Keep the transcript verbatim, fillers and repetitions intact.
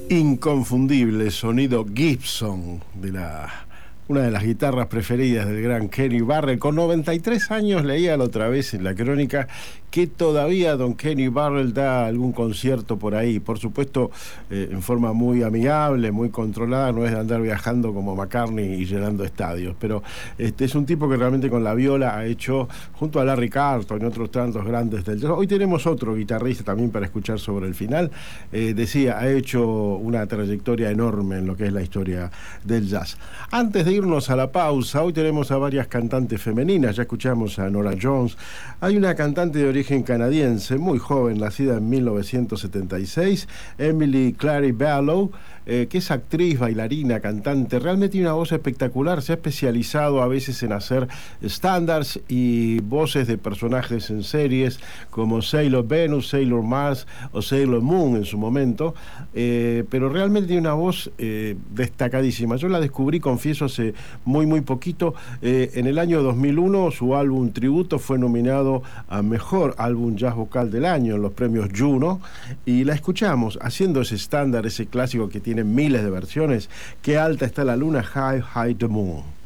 Inconfundible sonido Gibson de la una de las guitarras preferidas del gran Kenny Barrell. Con noventa y tres años, leía la otra vez en la crónica que todavía don Kenny Barrell da algún concierto por ahí, por supuesto eh, en forma muy amigable, muy controlada, no es de andar viajando como McCartney y llenando estadios, pero este es un tipo que realmente con la viola ha hecho, junto a Larry Carlton y otros tantos grandes del jazz. Hoy tenemos otro guitarrista también para escuchar sobre el final. Eh, decía, ha hecho una trayectoria enorme en lo que es la historia del jazz. Antes de irnos a la pausa, hoy tenemos a varias cantantes femeninas. Ya escuchamos a Norah Jones. Hay una cantante de origen canadiense, muy joven, nacida en mil novecientos setenta y seis, Emily Clary Barlow, eh, que es actriz, bailarina, cantante. Realmente tiene una voz espectacular. Se ha especializado a veces en hacer estándares y voces de personajes en series como Sailor Venus, Sailor Mars o Sailor Moon en su momento, eh, pero realmente tiene una voz eh, destacadísima. Yo la descubrí, confieso, hace muy muy poquito. Eh, en el año dos mil uno su álbum Tributo fue nominado a Mejor Álbum Jazz Vocal del Año en los premios Juno, y la escuchamos haciendo ese estándar, ese clásico que tiene miles de versiones. Qué alta está la luna, High High the Moon.